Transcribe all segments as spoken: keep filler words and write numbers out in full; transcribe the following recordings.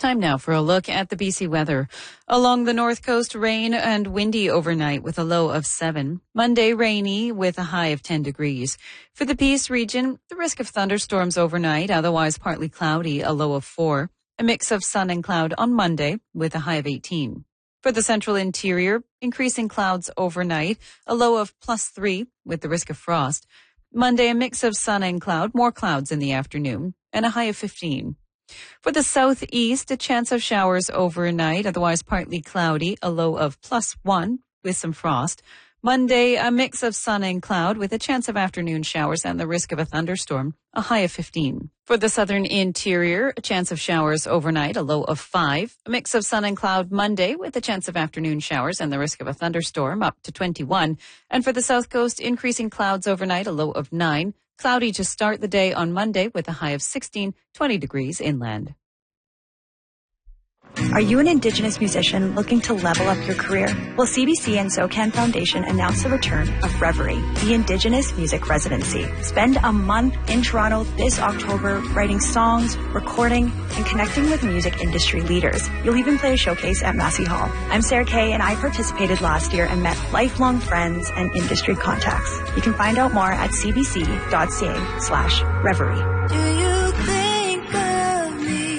Time now for a look at the B C weather. Along the north coast, rain and windy overnight with a low of seven. Monday, rainy with a high of ten degrees. For the Peace region, the risk of thunderstorms overnight, otherwise partly cloudy, a low of four. A mix of sun and cloud on Monday with a high of eighteen. For the central interior, increasing clouds overnight, a low of plus three with the risk of frost. Monday, a mix of sun and cloud, more clouds in the afternoon, and a high of fifteen. For the southeast, a chance of showers overnight, otherwise partly cloudy, a low of plus one with some frost. Monday, a mix of sun and cloud with a chance of afternoon showers and the risk of a thunderstorm, a high of fifteen. For the southern interior, a chance of showers overnight, a low of five. A mix of sun and cloud Monday with a chance of afternoon showers and the risk of a thunderstorm, up to twenty-one. And for the south coast, increasing clouds overnight, a low of nine. Cloudy to start the day on Monday with a high of sixteen, twenty degrees inland. Are you an Indigenous musician looking to level up your career? Well, C B C and SoCan Foundation announced the return of Reverie, the Indigenous Music Residency. Spend a month in Toronto this October writing songs, recording, and connecting with music industry leaders. You'll even play a showcase at Massey Hall. I'm Sarah Kay, and I participated last year and met lifelong friends and industry contacts. You can find out more at cbc.ca slash Reverie. Do you think of me?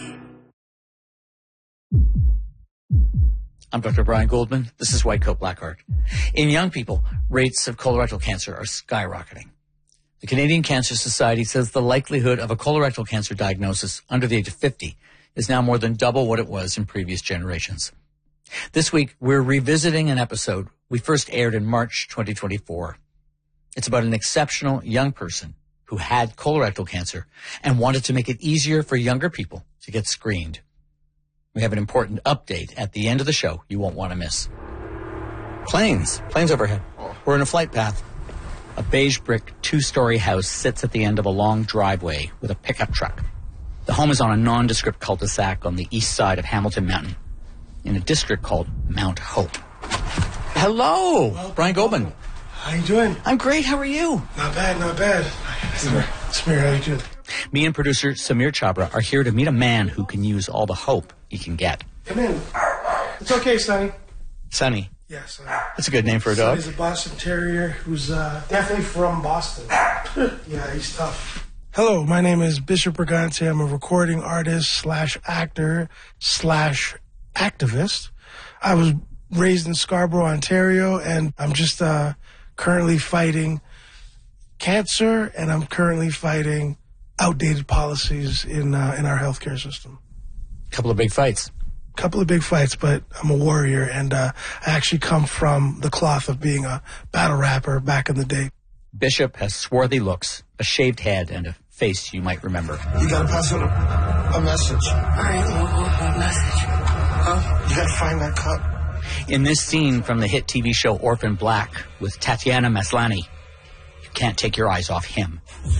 I'm Doctor Brian Goldman. This is White Coat Black Heart. In young people, rates of colorectal cancer are skyrocketing. The Canadian Cancer Society says the likelihood of a colorectal cancer diagnosis under the age of fifty is now more than double what it was in previous generations. This week, we're revisiting an episode we first aired in March twenty twenty-four. It's about an exceptional young person who had colorectal cancer and wanted to make it easier for younger people to get screened. We have an important update at the end of the show you won't want to miss. Planes. Planes overhead. We're in a flight path. A beige brick two-story house sits at the end of a long driveway with a pickup truck. The home is on a nondescript cul-de-sac on the east side of Hamilton Mountain in a district called Mount Hope. Hello, Welcome, Brian Goldman. How you doing? I'm great. How are you? Not bad, not bad. Samir, Samir, how you doing? Me and producer Samir Chabra are here to meet a man who can use all the hope he can get. Come in. It's okay, Sonny. Sonny. Yes. Uh, That's a good name for a dog. Sonny's a Boston Terrier who's uh, definitely from Boston. Yeah, he's tough. Hello, my name is Bishop Brigante. I'm a recording artist slash actor slash activist. I was raised in Scarborough, Ontario, and I'm just uh, currently fighting cancer, and I'm currently fighting outdated policies in uh, in our healthcare system. Couple of big fights. Couple of big fights, but I'm a warrior, and uh, I actually come from the cloth of being a battle rapper back in the day. Bishop has swarthy looks, a shaved head, and a face you might remember. You gotta pass on a, a message. All right, what, what, what message? Huh? You gotta find that cup. In this scene from the hit T V show Orphan Black with Tatiana Maslany, you can't take your eyes off him.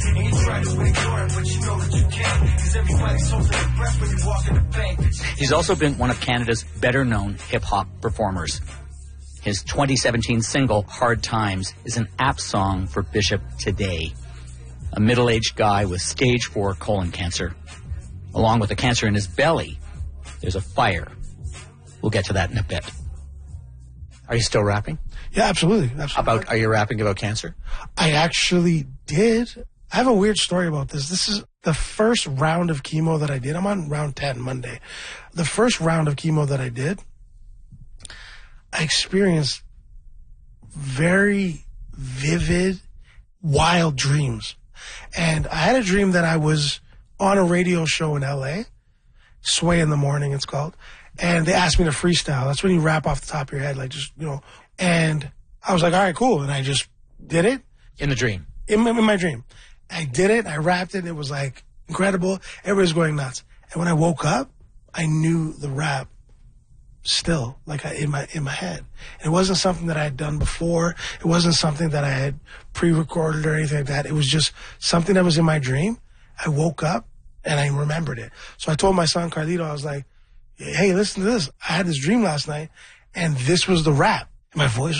He's also been one of Canada's better-known hip-hop performers. His twenty seventeen single, Hard Times, is an apt song for Bishop today. A middle-aged guy with stage four colon cancer. Along with the cancer in his belly, there's a fire. We'll get to that in a bit. Are you still rapping? Yeah, absolutely. absolutely. About, are you rapping about cancer? I actually did. I have a weird story about this. This is the first round of chemo that I did. I'm on round ten Monday. The first round of chemo that I did, I experienced very vivid, wild dreams. And I had a dream that I was on a radio show in L A, Sway in the Morning it's called, and they asked me to freestyle. That's when you rap off the top of your head, like just, you know. And I was like, all right, cool. And I just did it. In the dream? In my, in my dream. I did it. I rapped it. It was like incredible. Everybody's going nuts. And when I woke up, I knew the rap still, like I, in my in my head. It wasn't something that I had done before. It wasn't something that I had pre-recorded or anything like that. It was just something that was in my dream. I woke up and I remembered it. So I told my son Carlito, I was like, hey, listen to this. I had this dream last night and this was the rap. And my voice